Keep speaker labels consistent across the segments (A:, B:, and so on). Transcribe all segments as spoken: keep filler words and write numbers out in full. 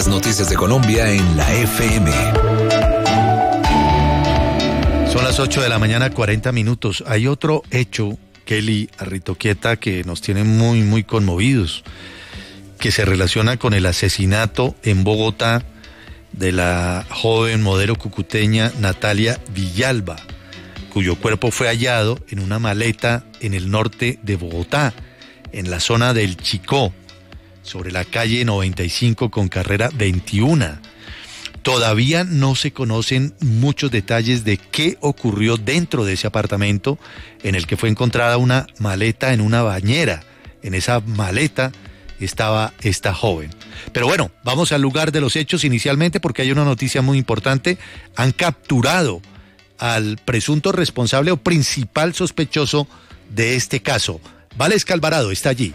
A: las noticias de Colombia en la F M.
B: Son las ocho de la mañana, cuarenta minutos. Hay otro hecho, Kelly Arritoquieta, que nos tiene muy, muy conmovidos, que se relaciona con el asesinato en Bogotá de la joven modelo cucuteña Natalia Villalba, cuyo cuerpo fue hallado en una maleta en el norte de Bogotá, en la zona del Chicó, sobre la calle noventa y cinco con carrera veintiuno. Todavía no se conocen muchos detalles de qué ocurrió dentro de ese apartamento en el que fue encontrada una maleta en una bañera. En esa maleta estaba esta joven. Pero bueno, vamos al lugar de los hechos inicialmente porque hay una noticia muy importante. Han capturado al presunto responsable o principal sospechoso de este caso. Valesca Alvarado está allí.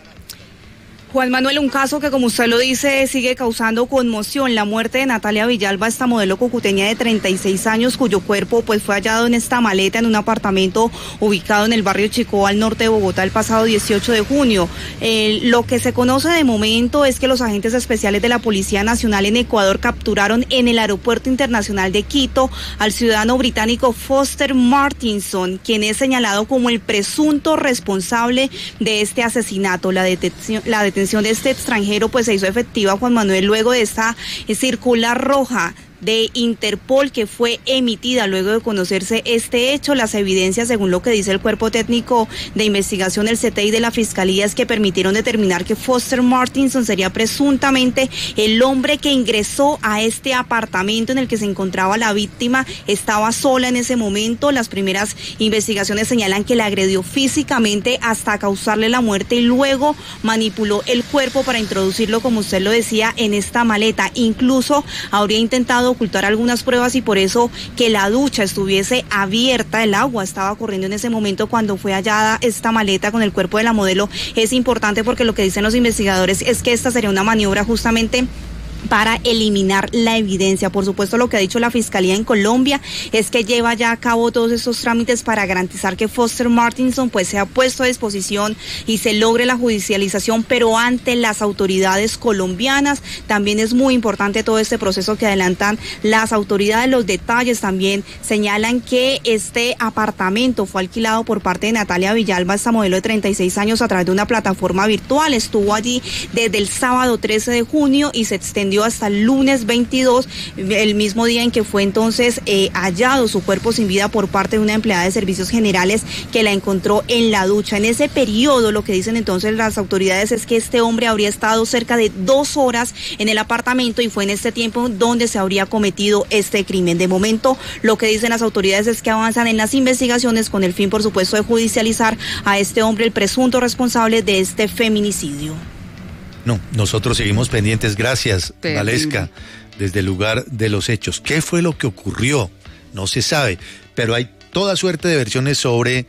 C: Juan Manuel, un caso que, como usted lo dice, sigue causando conmoción. La muerte de Natalia Villalba, esta modelo cucuteña de treinta y seis años, cuyo cuerpo pues fue hallado en esta maleta en un apartamento ubicado en el barrio Chicó, al norte de Bogotá, el pasado dieciocho de junio. Eh, lo que se conoce de momento es que los agentes especiales de la Policía Nacional en Ecuador capturaron en el Aeropuerto Internacional de Quito al ciudadano británico Foster Martinson, quien es señalado como el presunto responsable de este asesinato. La detención, la detención de este extranjero pues se hizo efectiva, Juan Manuel, luego de esta circular roja de Interpol que fue emitida luego de conocerse este hecho. Las evidencias, según lo que dice el Cuerpo Técnico de Investigación, el C T I de la Fiscalía, es que permitieron determinar que Foster Martinson sería presuntamente el hombre que ingresó a este apartamento en el que se encontraba la víctima. Estaba sola en ese momento. Las primeras investigaciones señalan que la agredió físicamente hasta causarle la muerte y luego manipuló el cuerpo para introducirlo, como usted lo decía, en esta maleta. Incluso habría intentado ocultar algunas pruebas y por eso que la ducha estuviese abierta, el agua estaba corriendo en ese momento cuando fue hallada esta maleta con el cuerpo de la modelo. Es importante porque lo que dicen los investigadores es que esta sería una maniobra justamente para eliminar la evidencia. Por supuesto, lo que ha dicho la Fiscalía en Colombia es que lleva ya a cabo todos estos trámites para garantizar que Foster Martinson pues sea puesto a disposición y se logre la judicialización, pero ante las autoridades colombianas. También es muy importante todo este proceso que adelantan las autoridades. Los detalles también señalan que este apartamento fue alquilado por parte de Natalia Villalba, esta modelo de treinta y seis años, a través de una plataforma virtual. Estuvo allí desde el sábado trece de junio y se extendió hasta el lunes veintidós, el mismo día en que fue entonces eh, hallado su cuerpo sin vida por parte de una empleada de servicios generales que la encontró en la ducha. En ese periodo, lo que dicen entonces las autoridades es que este hombre habría estado cerca de dos horas en el apartamento y fue en este tiempo donde se habría cometido este crimen. De momento, lo que dicen las autoridades es que avanzan en las investigaciones con el fin, por supuesto, de judicializar a este hombre, el presunto responsable de este feminicidio.
B: No, nosotros seguimos pendientes. Gracias, Valesca, desde el lugar de los hechos. ¿Qué fue lo que ocurrió? No se sabe, pero hay toda suerte de versiones sobre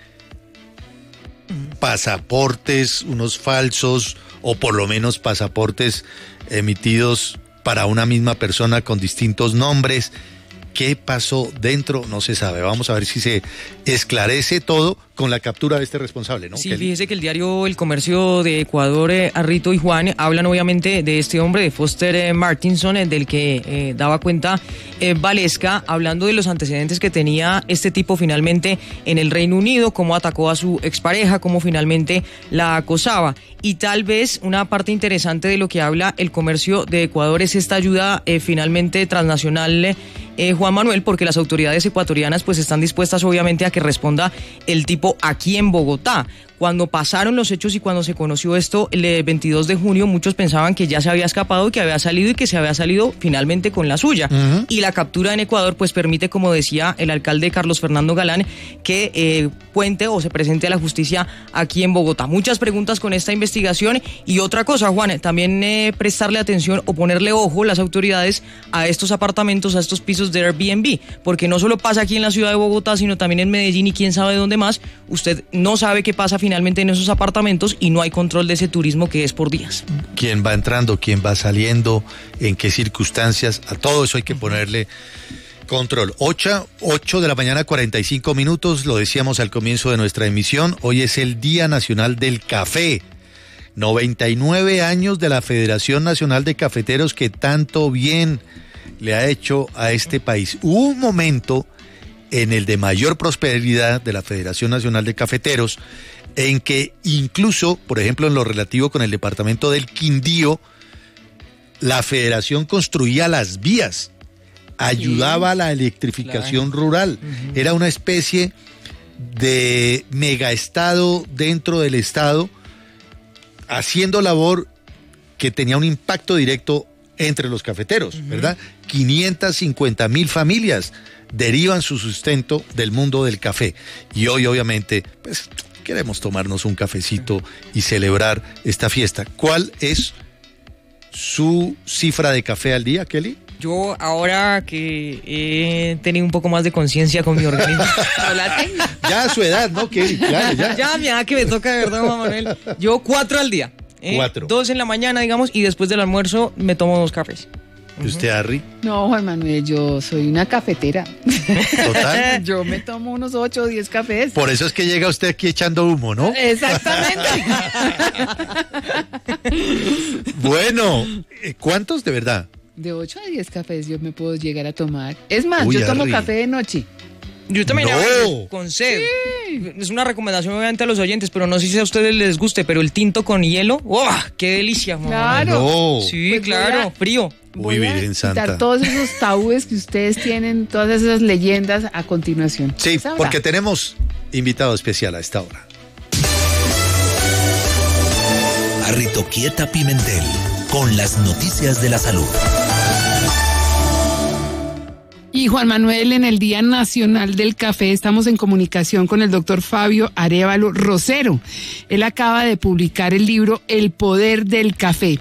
B: pasaportes, unos falsos, o por lo menos pasaportes emitidos para una misma persona con distintos nombres. ¿Qué pasó dentro? No se sabe. Vamos a ver si se esclarece todo con la captura de este responsable, ¿no?
D: Sí,
B: Kelly.
D: Fíjese que el diario El Comercio de Ecuador, eh, Arrito y Juan, hablan obviamente de este hombre, de Foster eh, Martinson, eh, del que eh, daba cuenta eh, Valesca, hablando de los antecedentes que tenía este tipo finalmente en el Reino Unido, cómo atacó a su expareja, cómo finalmente la acosaba. Y tal vez una parte interesante de lo que habla El Comercio de Ecuador es esta ayuda eh, finalmente transnacional, eh, Eh, Juan Manuel, porque las autoridades ecuatorianas pues están dispuestas obviamente a que responda el tipo aquí en Bogotá. Cuando pasaron los hechos y cuando se conoció esto el veintidós de junio, muchos pensaban que ya se había escapado, que había salido y que se había salido finalmente con la suya. Uh-huh. Y la captura en Ecuador pues permite, como decía el alcalde Carlos Fernando Galán, que eh, cuente o se presente a la justicia aquí en Bogotá. Muchas preguntas con esta investigación y otra cosa, Juan, también eh, prestarle atención o ponerle ojo las autoridades a estos apartamentos, a estos pisos de Airbnb, porque no solo pasa aquí en la ciudad de Bogotá, sino también en Medellín y quién sabe dónde más. Usted no sabe qué pasa finalmente en esos apartamentos y no hay control de ese turismo que es por días.
B: ¿Quién va entrando, quién va saliendo, en qué circunstancias? A todo eso hay que ponerle control. ocho, ocho de la mañana, cuarenta y cinco minutos, lo decíamos al comienzo de nuestra emisión. Hoy es el Día Nacional del Café. noventa y nueve años de la Federación Nacional de Cafeteros que tanto bien le ha hecho a este país. Hubo un momento en el de mayor prosperidad de la Federación Nacional de Cafeteros en que incluso, por ejemplo, en lo relativo con el departamento del Quindío, la federación construía las vías, ayudaba a la electrificación claro. rural. Uh-huh. Era una especie de megaestado dentro del estado, haciendo labor que tenía un impacto directo entre los cafeteros, uh-huh. ¿verdad? quinientas cincuenta mil familias derivan su sustento del mundo del café. Y hoy, obviamente, pues queremos tomarnos un cafecito y celebrar esta fiesta. ¿Cuál es su cifra de café al día, Kelly?
D: Yo ahora que he tenido un poco más de conciencia con mi organismo.
B: Ya a su edad, ¿no, Kelly? Claro, ya.
D: Ya, mi edad que me toca, de verdad, Juan Manuel. Yo cuatro al día. ¿eh?
B: Cuatro.
D: Dos en la mañana, digamos, y después del almuerzo me tomo dos cafés.
B: ¿Y usted, Harry?
E: No, Juan Manuel, yo soy una cafetera.
B: ¿Total?
E: Yo me tomo unos ocho o diez cafés.
B: Por eso es que llega usted aquí echando humo, ¿no?
E: Exactamente.
B: Bueno, ¿cuántos de verdad?
E: De ocho a diez cafés yo me puedo llegar a tomar. Es más,
B: Uy,
E: yo tomo
B: Harry.
E: café de noche.
D: Yo también
B: No.
D: hago con sed. Sí. Es una recomendación obviamente a los oyentes, pero no sé si a ustedes les guste, pero el tinto con hielo, ¡oh! ¡Qué delicia! Mamá!
E: Claro.
B: No.
D: Sí,
E: Pues
D: claro,
E: voy a-
D: frío.
B: Uy,
E: Voy a
B: Virgen Santa.
E: quitar todos esos tabúes que ustedes tienen, todas esas leyendas a continuación.
B: Sí,
E: Sabrá.
B: porque tenemos invitado especial a esta hora.
A: Arritoquieta Pimentel, con las noticias de la salud.
E: Y Juan Manuel, en el Día Nacional del Café estamos en comunicación con el doctor Fabio Arévalo Rosero. Él acaba de publicar el libro El Poder del Café.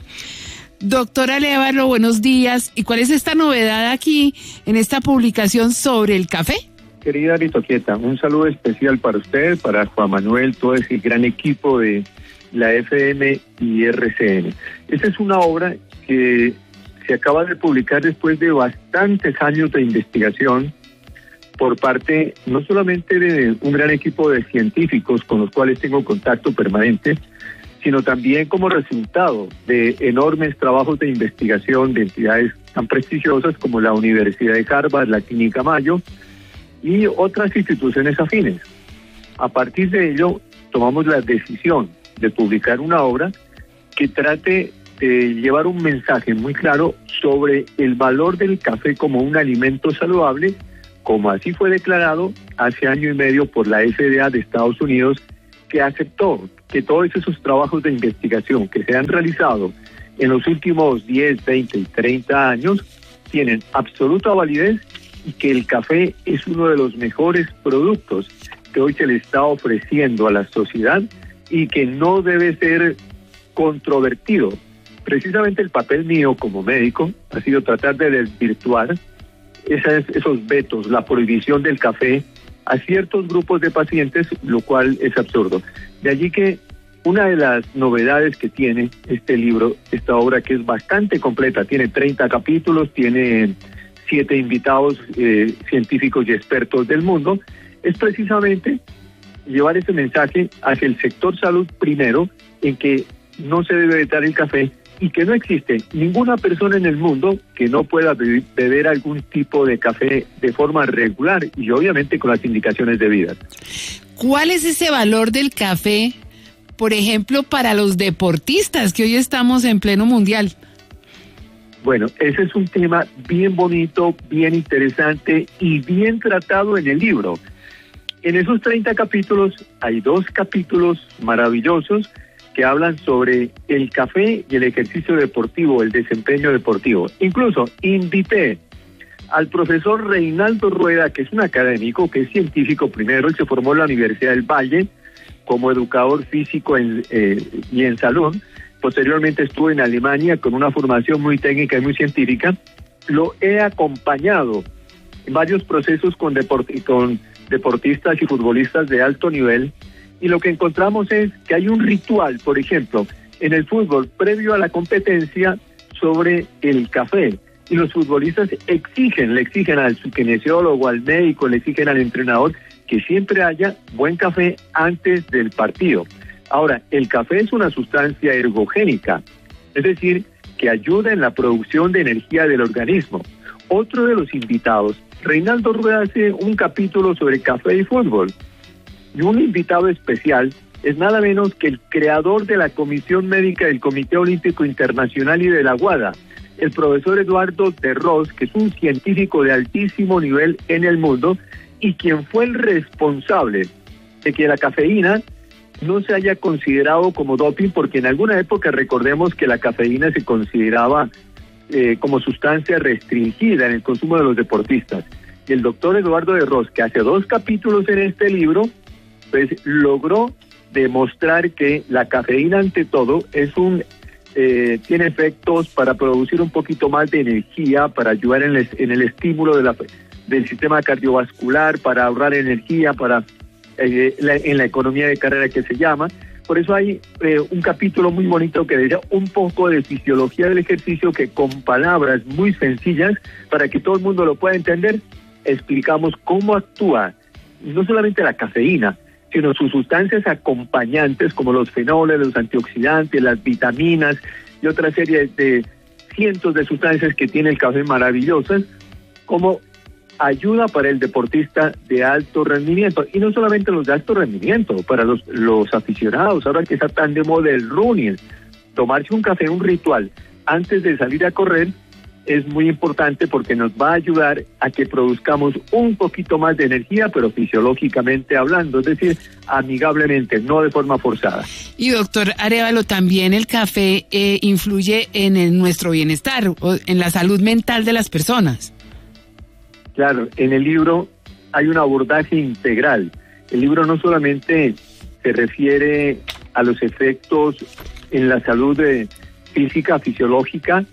E: Doctor Arévalo, buenos días. ¿Y cuál es esta novedad aquí en esta publicación sobre el café?
F: Querida Arritoquieta, un saludo especial para usted, para Juan Manuel, todo ese gran equipo de la F M y R C N. Esta es una obra que se acaba de publicar después de bastantes años de investigación por parte no solamente de un gran equipo de científicos con los cuales tengo contacto permanente, sino también como resultado de enormes trabajos de investigación de entidades tan prestigiosas como la Universidad de Harvard, la Clínica Mayo y otras instituciones afines. A partir de ello, tomamos la decisión de publicar una obra que trate de llevar un mensaje muy claro sobre el valor del café como un alimento saludable, como así fue declarado hace año y medio por la F D A de Estados Unidos, que aceptó que todos esos trabajos de investigación que se han realizado en los últimos diez, veinte y treinta años tienen absoluta validez y que el café es uno de los mejores productos que hoy se le está ofreciendo a la sociedad y que no debe ser controvertido. Precisamente el papel mío como médico ha sido tratar de desvirtuar esas, esos vetos, la prohibición del café a ciertos grupos de pacientes, lo cual es absurdo. De allí que una de las novedades que tiene este libro, esta obra que es bastante completa, tiene treinta capítulos, tiene siete invitados eh, científicos y expertos del mundo, es precisamente llevar ese mensaje hacia el sector salud primero, en que no se debe evitar el café y que no existe ninguna persona en el mundo que no pueda be- beber algún tipo de café de forma regular y obviamente con las indicaciones debidas.
E: ¿Cuál es ese valor del café, por ejemplo, para los deportistas, que hoy estamos en pleno mundial?
F: Bueno, ese es un tema bien bonito, bien interesante y bien tratado en el libro. En esos treinta capítulos hay dos capítulos maravillosos que hablan sobre el café y el ejercicio deportivo, el desempeño deportivo. Incluso invité al profesor Reinaldo Rueda, que es un académico, que es científico primero, y se formó en la Universidad del Valle como educador físico en, eh, y en salud. Posteriormente estuvo en Alemania con una formación muy técnica y muy científica. Lo he acompañado en varios procesos con, deport- con deportistas y futbolistas de alto nivel, y lo que encontramos es que hay un ritual, por ejemplo, en el fútbol previo a la competencia sobre el café, y los futbolistas exigen, le exigen al kinesiólogo, al médico, le exigen al entrenador que siempre haya buen café antes del partido. Ahora, el café es una sustancia ergogénica, es decir, que ayuda en la producción de energía del organismo. Otro de los invitados, Reinaldo Rueda, hace un capítulo sobre café y fútbol. Y un invitado especial es nada menos que el creador de la Comisión Médica del Comité Olímpico Internacional y de la WADA, el profesor Eduardo de Ros, que es un científico de altísimo nivel en el mundo y quien fue el responsable de que la cafeína no se haya considerado como doping, porque en alguna época recordemos que la cafeína se consideraba eh, como sustancia restringida en el consumo de los deportistas. Y el doctor Eduardo de Ros, que hace dos capítulos en este libro, pues logró demostrar que la cafeína ante todo es un eh, tiene efectos para producir un poquito más de energía, para ayudar en el, en el estímulo de la, del sistema cardiovascular, para ahorrar energía, para eh, la, en la economía de carrera que se llama. Por eso hay eh, un capítulo muy bonito que dice un poco de fisiología del ejercicio, que con palabras muy sencillas, para que todo el mundo lo pueda entender, explicamos cómo actúa no solamente la cafeína, sino sus sustancias acompañantes como los fenoles, los antioxidantes, las vitaminas y otra serie de cientos de sustancias que tiene el café maravillosas, como ayuda para el deportista de alto rendimiento. Y no solamente los de alto rendimiento, para los, los aficionados, ahora que está tan de moda el running, tomarse un café, un ritual, antes de salir a correr, es muy importante porque nos va a ayudar a que produzcamos un poquito más de energía, pero fisiológicamente hablando, es decir, amigablemente, no de forma forzada.
E: Y doctor Arévalo, también el café eh, influye en el, nuestro bienestar, o en la salud mental de las personas.
F: Claro, en el libro hay un abordaje integral. El libro no solamente se refiere a los efectos en la salud eh, física, fisiológica,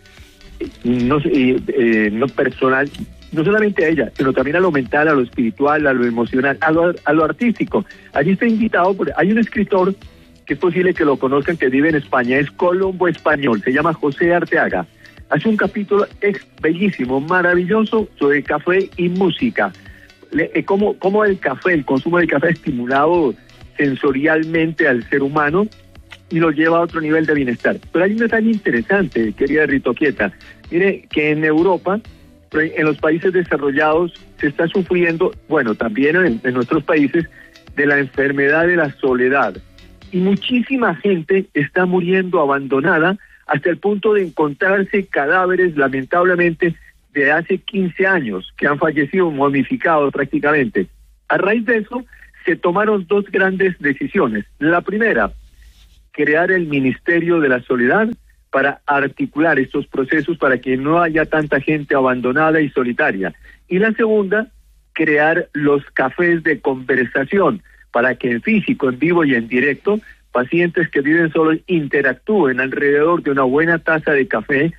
F: no, eh, eh, no personal, no solamente a ella, sino también a lo mental, a lo espiritual, a lo emocional, a lo, a lo artístico. Allí está invitado, por, hay un escritor que es posible que lo conozcan, que vive en España, es colombo español, se llama José Arteaga. Hace un capítulo ex, bellísimo, maravilloso, sobre café y música. Le, eh, cómo, cómo el café, el consumo del café ha estimulado sensorialmente al ser humano y lo lleva a otro nivel de bienestar. Pero hay un detalle interesante, querida Rito Quieta. Mire, que en Europa, en los países desarrollados, se está sufriendo, bueno, también en, en nuestros países, de la enfermedad de la soledad. Y muchísima gente está muriendo abandonada hasta el punto de encontrarse cadáveres, lamentablemente, de hace quince años, que han fallecido momificados prácticamente. A raíz de eso, se tomaron dos grandes decisiones. La primera, crear el Ministerio de la Soledad para articular estos procesos para que no haya tanta gente abandonada y solitaria. Y la segunda, crear los cafés de conversación para que en físico, en vivo y en directo, pacientes que viven solos interactúen alrededor de una buena taza de café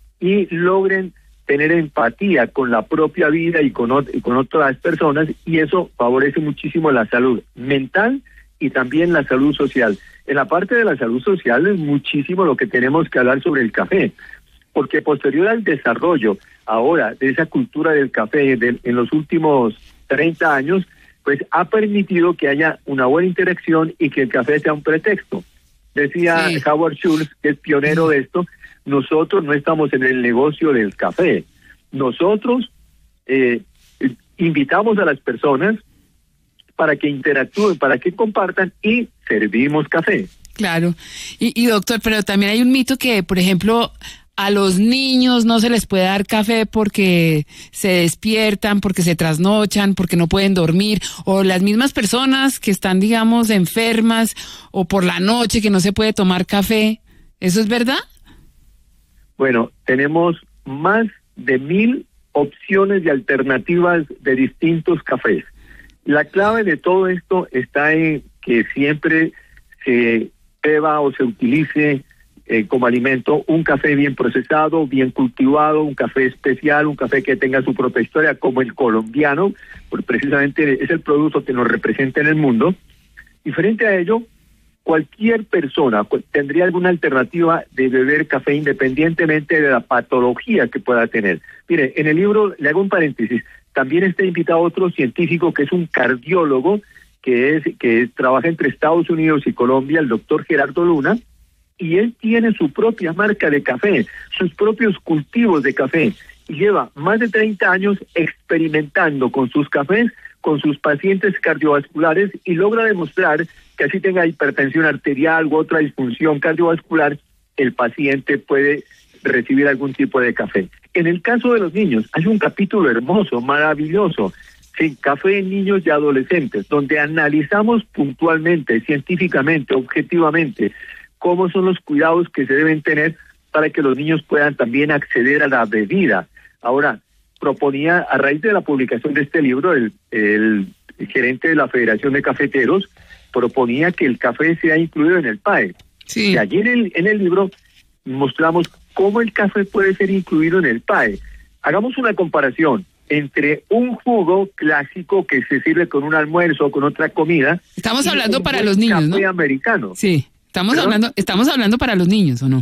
F: y logren tener empatía con la propia vida y con, ot- y con otras personas, y eso favorece muchísimo la salud mental y también la salud social. En la parte de la salud social es muchísimo lo que tenemos que hablar sobre el café, porque posterior al desarrollo ahora de esa cultura del café de, en los últimos treinta años, pues ha permitido que haya una buena interacción y que el café sea un pretexto. Decía sí. Howard Schultz, que es pionero de esto, nosotros no estamos en el negocio del café. Nosotros eh, invitamos a las personas para que interactúen, para que compartan y servimos café.
E: Claro. Y, y doctor, pero también hay un mito que, por ejemplo, a los niños no se les puede dar café porque se despiertan, porque se trasnochan, porque no pueden dormir, o las mismas personas que están, digamos, enfermas, o por la noche que no se puede tomar café. ¿Eso es verdad?
F: Bueno, tenemos más de mil opciones y alternativas de distintos cafés. La clave de todo esto está en que siempre se beba o se utilice eh, como alimento un café bien procesado, bien cultivado, un café especial, un café que tenga su propia historia, como el colombiano, porque precisamente es el producto que nos representa en el mundo. Y frente a ello, cualquier persona tendría alguna alternativa de beber café independientemente de la patología que pueda tener. Mire, en el libro, le hago un paréntesis, también está invitado otro científico que es un cardiólogo que es que trabaja entre Estados Unidos y Colombia, el doctor Gerardo Luna, y él tiene su propia marca de café, sus propios cultivos de café, y lleva más de treinta años experimentando con sus cafés, con sus pacientes cardiovasculares, y logra demostrar que así tenga hipertensión arterial u otra disfunción cardiovascular, el paciente puede recibir algún tipo de café. En el caso de los niños, hay un capítulo hermoso, maravilloso, sí, Café en Niños y Adolescentes, donde analizamos puntualmente, científicamente, objetivamente, cómo son los cuidados que se deben tener para que los niños puedan también acceder a la bebida. Ahora, proponía, a raíz de la publicación de este libro, el, el gerente de la Federación de Cafeteros proponía que el café sea incluido en el P A E.
E: Sí.
F: Y allí en el, en el libro mostramos cómo el café puede ser incluido en el P A E. Hagamos una comparación entre un jugo clásico que se sirve con un almuerzo o con otra comida.
E: Estamos hablando para los niños, ¿no?
F: Café americano.
E: Sí, estamos
F: ¿Perdón?
E: hablando, estamos hablando para los niños, ¿o no?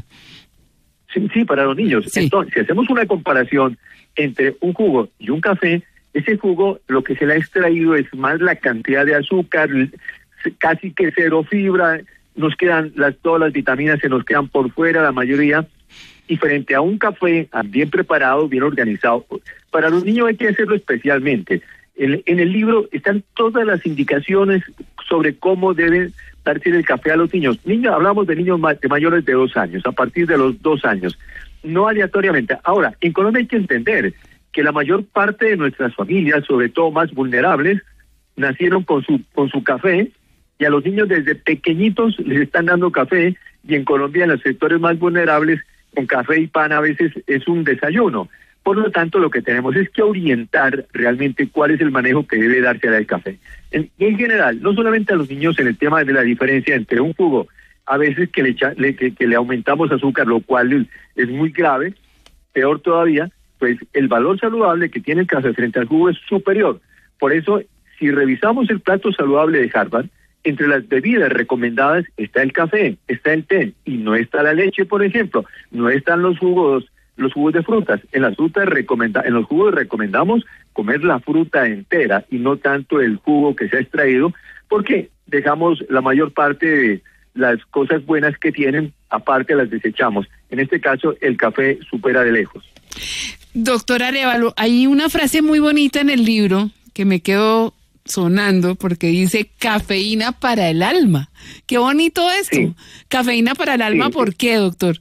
F: Sí, sí, para los niños.
E: Sí.
F: Entonces, si hacemos una comparación entre un jugo y un café, ese jugo lo que se le ha extraído es más la cantidad de azúcar, casi que cero fibra, nos quedan las, todas las vitaminas se nos quedan por fuera, la mayoría, y frente a un café bien preparado, bien organizado, para los niños hay que hacerlo especialmente. En, en el libro están todas las indicaciones sobre cómo debe darse el café a los niños. Niños, hablamos de niños de mayores de dos años, a partir de los dos años, no aleatoriamente. Ahora, en Colombia hay que entender que la mayor parte de nuestras familias, sobre todo más vulnerables, nacieron con su con su café, y a los niños desde pequeñitos les están dando café, y en Colombia en los sectores más vulnerables con café y pan a veces es un desayuno. Por lo tanto, lo que tenemos es que orientar realmente cuál es el manejo que debe darse al café. En, y en general, no solamente a los niños en el tema de la diferencia entre un jugo, a veces que le, echa, le, que, que le aumentamos azúcar, lo cual es muy grave, peor todavía, pues el valor saludable que tiene el café frente al jugo es superior. Por eso, si revisamos el plato saludable de Harvard, entre las bebidas recomendadas está el café, está el té, y no está la leche, por ejemplo, no están los jugos, los jugos de frutas. En las frutas recomenda, en los jugos recomendamos comer la fruta entera y no tanto el jugo que se ha extraído, porque dejamos la mayor parte de las cosas buenas que tienen, aparte las desechamos. En este caso, el café supera de lejos.
E: Doctor Arévalo, hay una frase muy bonita en el libro que me quedó sonando porque dice cafeína para el alma. Qué bonito esto. Sí. Cafeína para el alma, sí, ¿por sí. qué, doctor?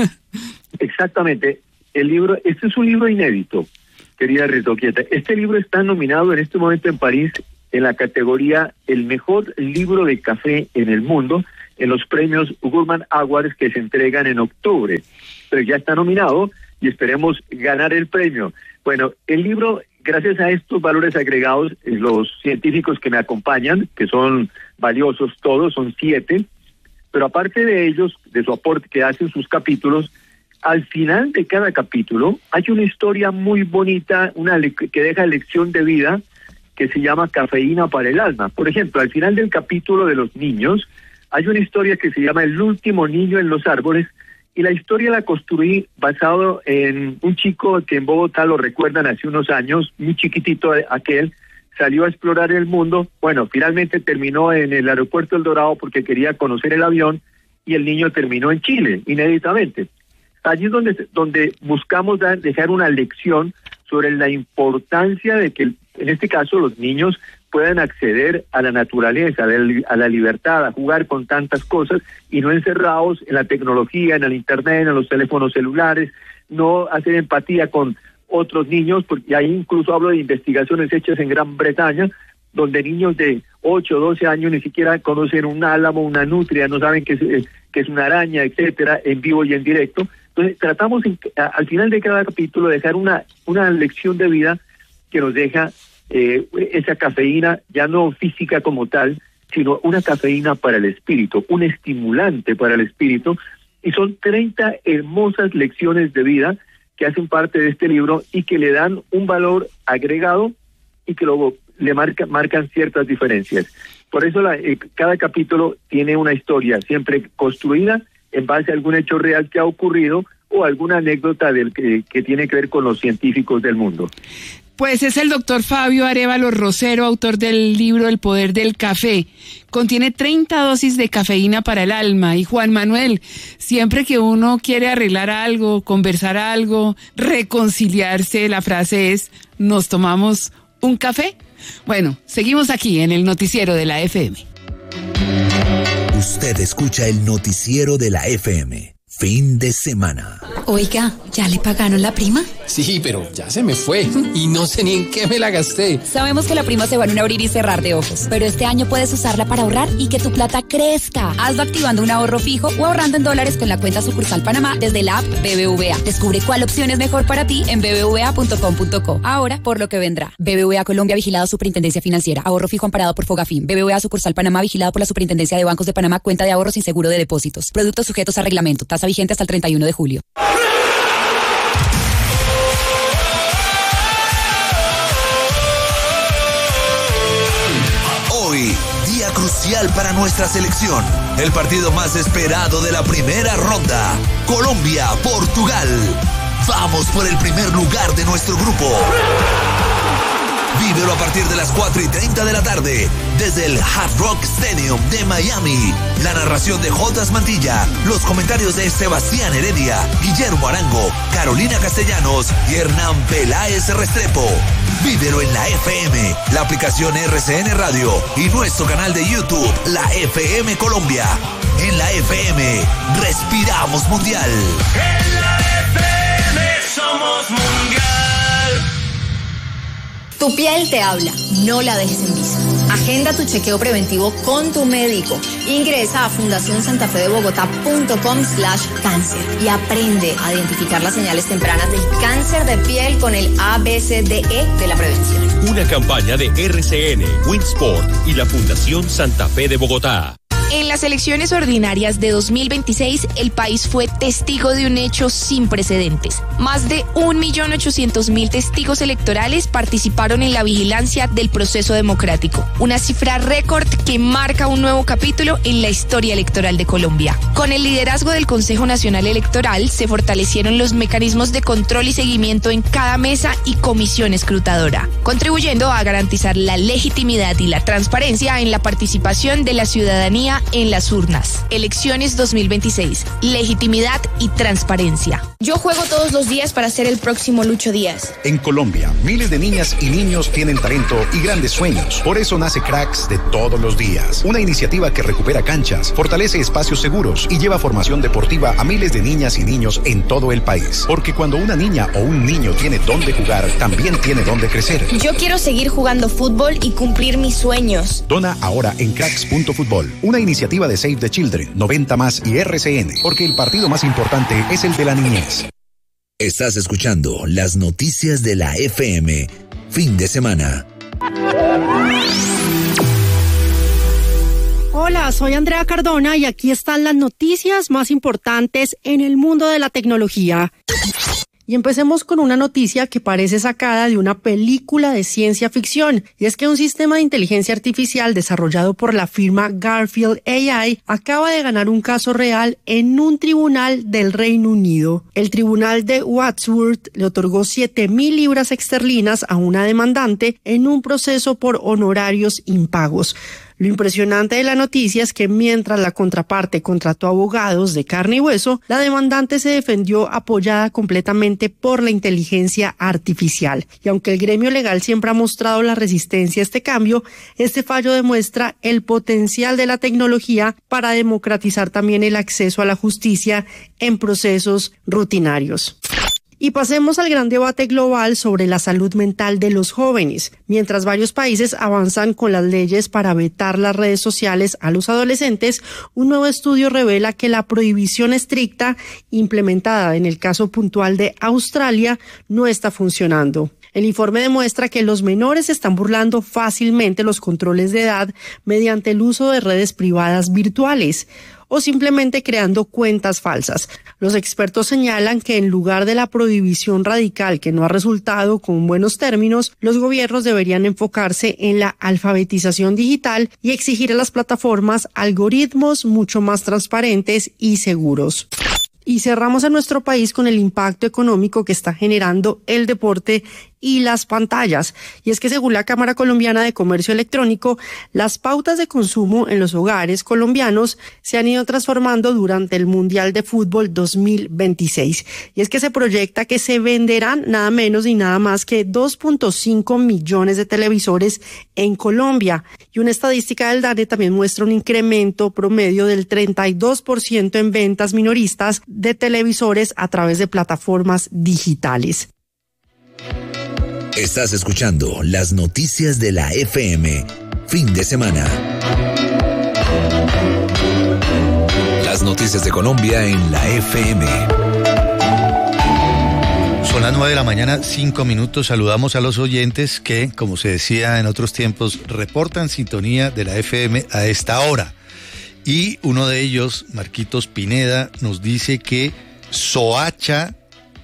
F: Exactamente. El libro, este es un libro inédito, querida Ritoquieta. Este libro está nominado en este momento en París en la categoría el mejor libro de café en el mundo en los premios Gourmand Awards que se entregan en octubre. Pero ya está nominado y esperemos ganar el premio. Bueno, el libro, gracias a estos valores agregados, los científicos que me acompañan, que son valiosos todos, son siete, pero aparte de ellos, de su aporte que hacen sus capítulos, al final de cada capítulo hay una historia muy bonita, una le- que deja lección de vida, que se llama Cafeína para el alma. Por ejemplo, al final del capítulo de los niños, hay una historia que se llama El último niño en los árboles, y la historia la construí basado en un chico que en Bogotá, lo recuerdan, hace unos años, muy chiquitito aquel, salió a explorar el mundo. Bueno, finalmente terminó en el aeropuerto El Dorado porque quería conocer el avión, y el niño terminó en Chile, inéditamente. Allí es donde, donde buscamos dar, dejar una lección sobre la importancia de que, en este caso, los niños puedan acceder a la naturaleza, a la, a la libertad, a jugar con tantas cosas y no encerrados en la tecnología, en el internet, en los teléfonos celulares, no hacer empatía con otros niños, porque ahí incluso hablo de investigaciones hechas en Gran Bretaña, donde niños de ocho o doce años ni siquiera conocen un álamo, una nutria, no saben qué es, qué es una araña, etcétera, en vivo y en directo. Entonces tratamos en, a, al final de cada capítulo de dejar una, una lección de vida que nos deja eh, esa cafeína, ya no física como tal, sino una cafeína para el espíritu, un estimulante para el espíritu, y son treinta hermosas lecciones de vida que hacen parte de este libro y que le dan un valor agregado y que luego le marca, marcan ciertas diferencias. Por eso la, eh, cada capítulo tiene una historia siempre construida en base a algún hecho real que ha ocurrido o alguna anécdota del que, que tiene que ver con los científicos del mundo.
E: Pues es el doctor Fabio Arévalo Rosero, autor del libro El Poder del Café. Contiene treinta dosis de cafeína para el alma. Y Juan Manuel, siempre que uno quiere arreglar algo, conversar algo, reconciliarse, la frase es, ¿nos tomamos un café? Bueno, seguimos aquí en el noticiero de la F M.
A: Usted escucha el noticiero de la F M. Fin de semana.
G: Oiga, ¿ya le pagaron la prima?
H: Sí, pero ya se me fue y no sé ni en qué me la gasté.
G: Sabemos que la prima se va en un abrir y cerrar de ojos, pero este año puedes usarla para ahorrar y que tu plata crezca. Hazlo activando un ahorro fijo o ahorrando en dólares con la cuenta sucursal Panamá desde la app B B V A. Descubre cuál opción es mejor para ti en b b v a punto com punto co. Ahora, por lo que vendrá. B B V A Colombia, vigilado Superintendencia Financiera. Ahorro fijo amparado por Fogafín. B B V A sucursal Panamá, vigilado por la Superintendencia de Bancos de Panamá. Cuenta de ahorro sin seguro de depósitos. Productos sujetos a reglamento. Tasa vigente hasta el treinta y uno de julio.
A: Hoy, día crucial para nuestra selección. El partido más esperado de la primera ronda. Colombia-Portugal. Vamos por el primer lugar de nuestro grupo. Vívelo a partir de las cuatro y treinta de la tarde desde el Hard Rock Stadium de Miami. La narración de Jotas Mantilla, los comentarios de Sebastián Heredia, Guillermo Arango, Carolina Castellanos y Hernán Peláez Restrepo. Vívelo en la F M, la aplicación R C N Radio y nuestro canal de YouTube, la F M Colombia. En la F M, respiramos mundial.
I: En la F M somos mundial.
J: Tu piel te habla, no la dejes en visto. Agenda tu chequeo preventivo con tu médico. Ingresa a fundación santa fe de bogotá punto com slash cáncer y aprende a identificar las señales tempranas del cáncer de piel con el A B C D E de la prevención.
K: Una campaña de R C N, Winsport y la Fundación Santa Fe de Bogotá.
L: En las elecciones ordinarias de dos mil veintiséis, el país fue testigo de un hecho sin precedentes. Más de un millón ochocientos mil testigos electorales participaron en la vigilancia del proceso democrático. Una cifra récord que marca un nuevo capítulo en la historia electoral de Colombia. Con el liderazgo del Consejo Nacional Electoral, se fortalecieron los mecanismos de control y seguimiento en cada mesa y comisión escrutadora, contribuyendo a garantizar la legitimidad y la transparencia en la participación de la ciudadanía en las urnas. Elecciones dos mil veintiséis. Legitimidad y transparencia.
M: Yo juego todos los días para ser el próximo Lucho Díaz.
N: En Colombia, miles de niñas y niños tienen talento y grandes sueños. Por eso nace Cracks de todos los días. Una iniciativa que recupera canchas, fortalece espacios seguros y lleva formación deportiva a miles de niñas y niños en todo el país. Porque cuando una niña o un niño tiene dónde jugar, también tiene dónde crecer.
M: Yo quiero seguir jugando fútbol y cumplir mis sueños.
N: Dona ahora en cracks punto fútbol. Una iniciativa de Save the Children, noventa más y R C N, porque el partido más importante es el de la niñez.
A: Estás escuchando las noticias de la F M. Fin de semana.
O: Hola, soy Andrea Cardona y aquí están las noticias más importantes en el mundo de la tecnología. Y empecemos con una noticia que parece sacada de una película de ciencia ficción, y es que un sistema de inteligencia artificial desarrollado por la firma Garfield A I acaba de ganar un caso real en un tribunal del Reino Unido. El tribunal de Wandsworth le otorgó siete mil libras esterlinas a una demandante en un proceso por honorarios impagos. Lo impresionante de la noticia es que mientras la contraparte contrató abogados de carne y hueso, la demandante se defendió apoyada completamente por la inteligencia artificial. Y aunque el gremio legal siempre ha mostrado la resistencia a este cambio, este fallo demuestra el potencial de la tecnología para democratizar también el acceso a la justicia en procesos rutinarios. Y pasemos al gran debate global sobre la salud mental de los jóvenes. Mientras varios países avanzan con las leyes para vetar las redes sociales a los adolescentes, un nuevo estudio revela que la prohibición estricta implementada en el caso puntual de Australia no está funcionando. El informe demuestra que los menores están burlando fácilmente los controles de edad mediante el uso de redes privadas virtuales o simplemente creando cuentas falsas. Los expertos señalan que en lugar de la prohibición radical que no ha resultado con buenos términos, los gobiernos deberían enfocarse en la alfabetización digital y exigir a las plataformas algoritmos mucho más transparentes y seguros. Y cerramos en nuestro país con el impacto económico que está generando el deporte y las pantallas. Y es que según la Cámara Colombiana de Comercio Electrónico, las pautas de consumo en los hogares colombianos se han ido transformando durante el Mundial de Fútbol dos mil veintiséis. Y es que se proyecta que se venderán nada menos y nada más que dos punto cinco millones de televisores en Colombia. Y una estadística del DANE también muestra un incremento promedio del treinta y dos por ciento en ventas minoristas de televisores a través de plataformas digitales.
A: Estás escuchando las noticias de la F M, fin de semana. Las noticias de Colombia en la F M.
B: Son las nueve de la mañana, cinco minutos. Saludamos a los oyentes que, como se decía en otros tiempos, reportan sintonía de la F M a esta hora. Y uno de ellos, Marquitos Pineda, nos dice que Soacha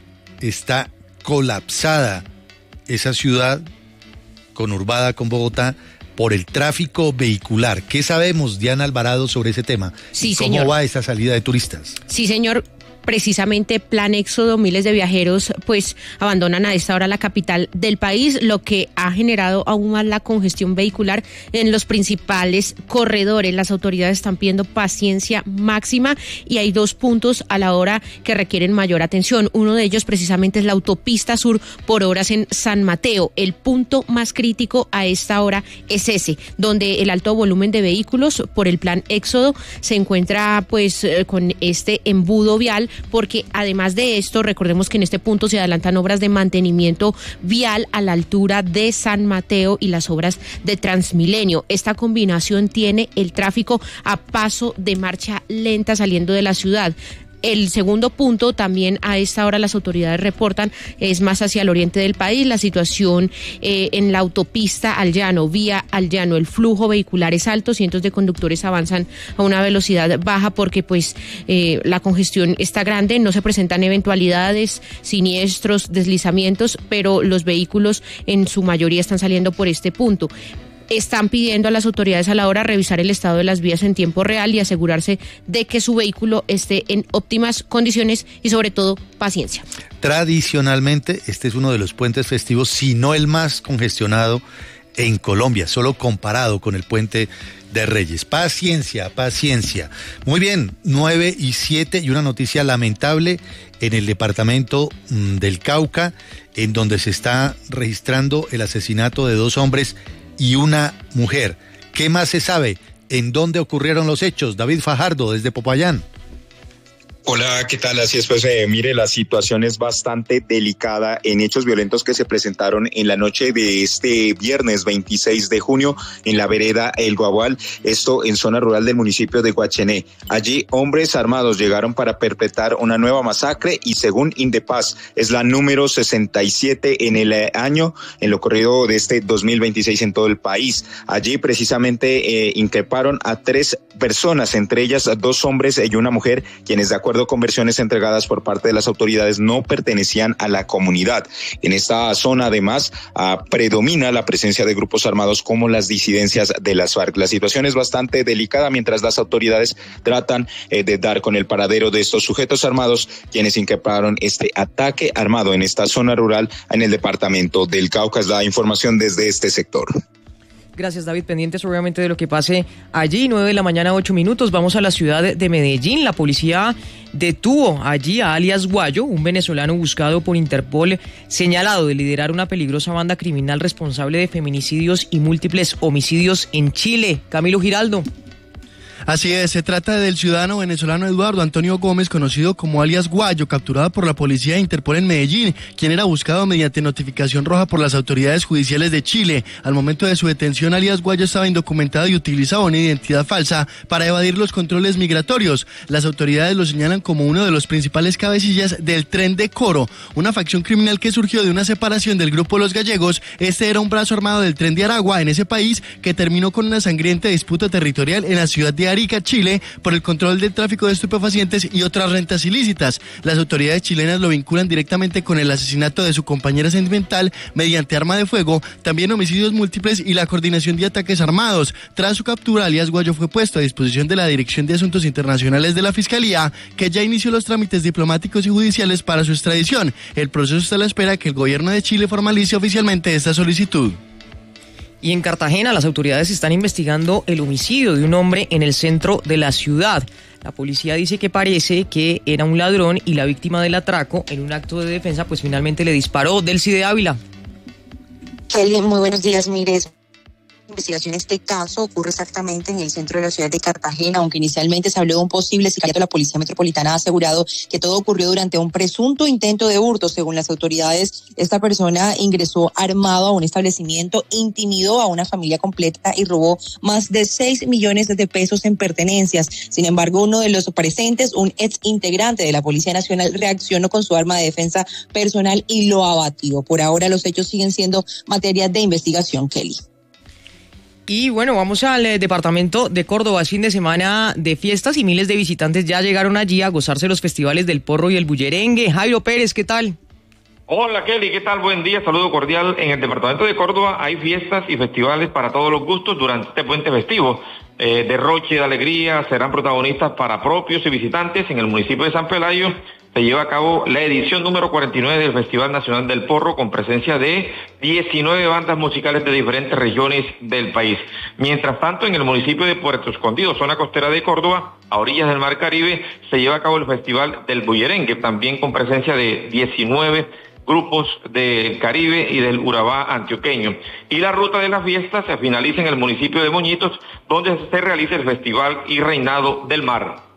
B: está colapsada, esa ciudad conurbada con Bogotá, por el tráfico vehicular. ¿Qué sabemos, Diana Alvarado, sobre ese tema?
P: Sí,
B: ¿Cómo
P: señor.
B: va esa salida de turistas?
P: Sí, señor. Precisamente plan éxodo, miles de viajeros pues abandonan a esta hora la capital del país, lo que ha generado aún más la congestión vehicular en los principales corredores. Las autoridades están pidiendo paciencia máxima y hay dos puntos a la hora que requieren mayor atención. Uno de ellos precisamente es la autopista sur por horas en San Mateo. El punto más crítico a esta hora es ese, donde el alto volumen de vehículos por el plan éxodo se encuentra pues con este embudo vial, porque además de esto, recordemos que en este punto se adelantan obras de mantenimiento vial a la altura de San Mateo y las obras de Transmilenio. Esta combinación tiene el tráfico a paso de marcha lenta saliendo de la ciudad. El segundo punto, también a esta hora las autoridades reportan, es más hacia el oriente del país, la situación eh, en la autopista al llano, vía al llano, el flujo vehicular es alto, cientos de conductores avanzan a una velocidad baja porque pues eh, la congestión está grande, no se presentan eventualidades, siniestros, deslizamientos, pero los vehículos en su mayoría están saliendo por este punto. Están pidiendo a las autoridades a la hora revisar el estado de las vías en tiempo real y asegurarse de que su vehículo esté en óptimas condiciones y sobre todo paciencia.
B: Tradicionalmente este es uno de los puentes festivos, si no el más congestionado en Colombia, solo comparado con el puente de Reyes. Paciencia, paciencia. Muy bien, nueve y siete y una noticia lamentable en el departamento mmm, del Cauca, en donde se está registrando el asesinato de dos hombres y una mujer. ¿Qué más se sabe? ¿En dónde ocurrieron los hechos? David Fajardo, desde Popayán.
Q: Hola, ¿qué tal? Así es, pues eh, mire, la situación es bastante delicada en hechos violentos que se presentaron en la noche de este viernes veintiséis de junio en la vereda El Guagual, esto en zona rural del municipio de Guachené. Allí hombres armados llegaron para perpetrar una nueva masacre y según Indepaz es la número sesenta y siete en el año, en lo corrido de este dos mil veintiséis en todo el país. Allí precisamente eh, increparon a tres personas, entre ellas dos hombres y una mujer, quienes de acuerdo con versiones entregadas por parte de las autoridades no pertenecían a la comunidad. En esta zona además uh, predomina la presencia de grupos armados como las disidencias de las FARC. La situación es bastante delicada mientras las autoridades tratan eh, de dar con el paradero de estos sujetos armados quienes increparon este ataque armado en esta zona rural en el departamento del Cauca. Es la información desde este sector.
D: Gracias, David. Pendientes obviamente de lo que pase allí. nueve de la mañana, ocho minutos. Vamos a la ciudad de Medellín. La policía detuvo allí a alias Guayo, un venezolano buscado por Interpol, señalado de liderar una peligrosa banda criminal responsable de feminicidios y múltiples homicidios en Chile. Camilo Giraldo.
R: Así es, se trata del ciudadano venezolano Eduardo Antonio Gómez, conocido como alias Guayo, capturado por la policía de Interpol en Medellín, quien era buscado mediante notificación roja por las autoridades judiciales de Chile. Al momento de su detención, alias Guayo estaba indocumentado y utilizaba una identidad falsa para evadir los controles migratorios. Las autoridades lo señalan como uno de los principales cabecillas del Tren de Coro, una facción criminal que surgió de una separación del grupo Los Gallegos. Este era un brazo armado del Tren de Aragua en ese país que terminó con una sangrienta disputa territorial en la ciudad de Aragua. Arica, Chile, por el control del tráfico de estupefacientes y otras rentas ilícitas. Las autoridades chilenas lo vinculan directamente con el asesinato de su compañera sentimental mediante arma de fuego, también homicidios múltiples y la coordinación de ataques armados. Tras su captura, alias Guayo fue puesto a disposición de la Dirección de Asuntos Internacionales de la Fiscalía, que ya inició los trámites diplomáticos y judiciales para su extradición. El proceso está a la espera que el gobierno de Chile formalice oficialmente esta solicitud.
D: Y en Cartagena las autoridades están investigando el homicidio de un hombre en el centro de la ciudad. La policía dice que parece que era un ladrón y la víctima del atraco, en un acto de defensa, pues finalmente le disparó. Delcy de Ávila.
S: Kelly, muy buenos días, mire. Investigación. Este caso ocurre exactamente en el centro de la ciudad de Cartagena, aunque inicialmente se habló de un posible sicariato. La Policía Metropolitana ha asegurado que todo ocurrió durante un presunto intento de hurto. Según las autoridades, esta persona ingresó armado a un establecimiento, intimidó a una familia completa y robó más de seis millones de pesos en pertenencias. Sin embargo, uno de los presentes, un ex integrante de la Policía Nacional, reaccionó con su arma de defensa personal y lo abatió. Por ahora, los hechos siguen siendo materia de investigación, Kelly.
D: Y bueno, vamos al eh, departamento de Córdoba, fin de semana de fiestas y miles de visitantes ya llegaron allí a gozarse los festivales del porro y el bullerengue. Jairo Pérez, ¿qué tal?
T: Hola Kelly, ¿qué tal? Buen día, saludo cordial. En el departamento de Córdoba hay fiestas y festivales para todos los gustos durante este puente festivo. Eh, derroche de alegría, serán protagonistas para propios y visitantes. En el municipio de San Pelayo se lleva a cabo la edición número cuarenta y nueve del Festival Nacional del Porro, con presencia de diecinueve bandas musicales de diferentes regiones del país. Mientras tanto, en el municipio de Puerto Escondido, zona costera de Córdoba, a orillas del Mar Caribe, se lleva a cabo el Festival del Bullerengue, también con presencia de diecinueve grupos del Caribe y del Urabá antioqueño. Y la ruta de las fiestas se finaliza en el municipio de Moñitos, donde se realiza el Festival y Reinado del Mar.